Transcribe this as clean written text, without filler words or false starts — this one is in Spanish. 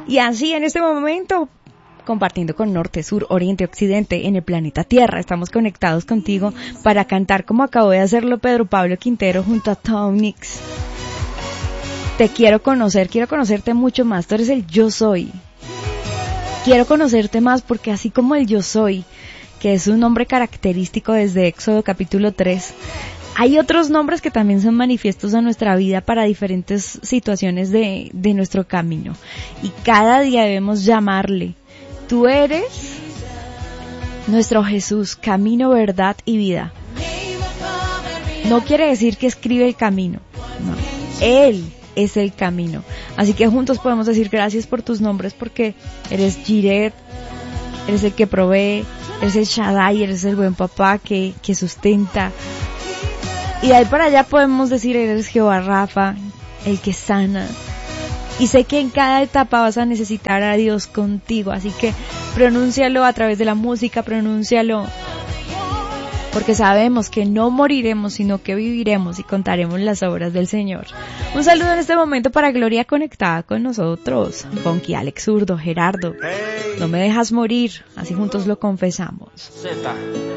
Y así en este momento, compartiendo con norte, sur, oriente, occidente, en el planeta Tierra, estamos conectados contigo para cantar como acabó de hacerlo Pedro Pablo Quintero junto a Tom Nix. Te quiero conocerte mucho más, tú eres el yo soy. Quiero conocerte más porque así como el yo soy, que es un nombre característico desde Éxodo capítulo 3, hay otros nombres que también son manifiestos a nuestra vida para diferentes situaciones de nuestro camino. Y cada día debemos llamarle. Tú eres nuestro Jesús, camino, verdad y vida. No quiere decir que escribe el camino, no. Él es el camino. Así que juntos podemos decir gracias por tus nombres porque eres Jireh, eres el que provee, eres el Shaddai, eres el buen papá que sustenta. Y de ahí para allá podemos decir eres Jehová Rafa, el que sana. Y sé que en cada etapa vas a necesitar a Dios contigo, así que pronúncialo a través de la música, pronúncialo, porque sabemos que no moriremos, sino que viviremos y contaremos las obras del Señor. Un saludo en este momento para Gloria conectada con nosotros, Bonky, Alex Zurdo, Gerardo. No me dejas morir, así juntos lo confesamos.